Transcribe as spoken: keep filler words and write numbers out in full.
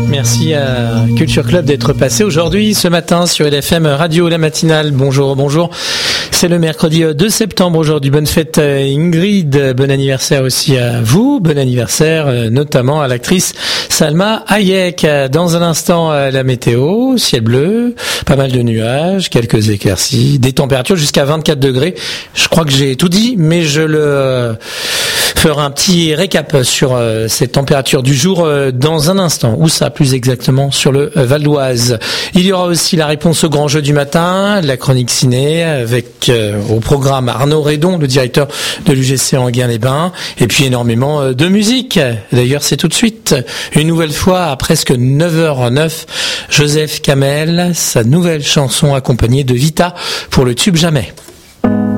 Merci à Culture Club d'être passé aujourd'hui, ce matin, sur L F M Radio, la matinale. Bonjour, bonjour. C'est le mercredi deux septembre aujourd'hui. Bonne fête Ingrid. Bon anniversaire aussi à vous. Bon anniversaire notamment à l'actrice Salma Hayek. Dans un instant, la météo, ciel bleu, pas mal de nuages, quelques éclaircies, des températures jusqu'à vingt-quatre degrés. Je crois que j'ai tout dit, mais je le ferai un petit récap sur ces températures du jour dans un instant. Où ça, plus exactement, sur le Val d'Oise. Il y aura aussi la réponse au grand jeu du matin, la chronique ciné avec euh, au programme Arnaud Redon, le directeur de l'U G C Enghien-les-Bains, et puis énormément de musique. D'ailleurs, c'est tout de suite, une nouvelle fois à presque neuf heures neuf, Joseph Kamel, sa nouvelle chanson accompagnée de Vita pour le tube Jamais.